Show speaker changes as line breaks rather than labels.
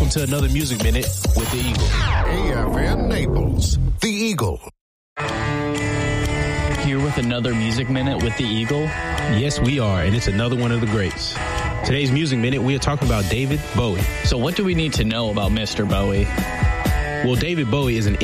welcome to another Music Minute with the Eagle.
AFN Naples, the Eagle.
Here with another Music Minute with the Eagle.
Yes, we are, and it's another one of the greats. Today's Music Minute, we are talking about David Bowie.
So what do we need to know about Mr. Bowie?
Well, David Bowie is an